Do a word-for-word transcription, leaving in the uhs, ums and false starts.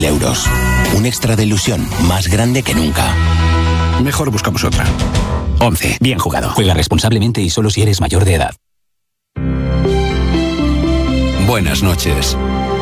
euros. Un extra de ilusión más grande que nunca. Mejor buscamos otra. once. Bien jugado. Juega responsablemente y solo si eres mayor de edad. Buenas noches.